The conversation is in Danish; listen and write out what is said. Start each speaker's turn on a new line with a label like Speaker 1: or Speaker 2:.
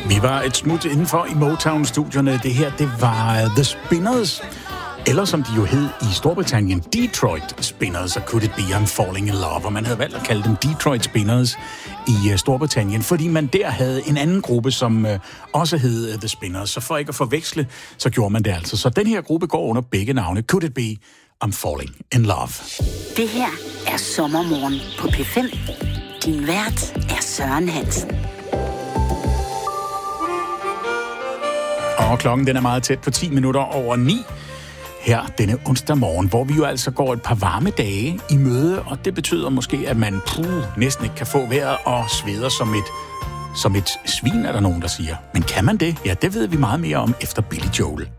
Speaker 1: Vi var et smut indenfor i Motown-studierne. Det her, det var The Spinners. Eller som de jo hed i Storbritannien, Detroit Spinners, og Could It Be I'm Falling in Love. Og man havde valgt at kalde dem Detroit Spinners i Storbritannien, fordi man der havde en anden gruppe, som også hed The Spinners. Så for ikke at forveksle, så gjorde man det altså. Så den her gruppe går under begge navne. Could It Be I'm Falling in Love.
Speaker 2: Det her er Sommermorgen på P5. Din vært er Søren Hansen.
Speaker 1: Og klokken den er meget tæt på 10 minutter over 9. Her denne onsdag morgen, hvor vi jo altså går et par varme dage i møde, og det betyder måske, at man næsten ikke kan få vejret og sveder som et svin, er der nogen, der siger. Men kan man det? Ja, det ved vi meget mere om efter Billy Joel.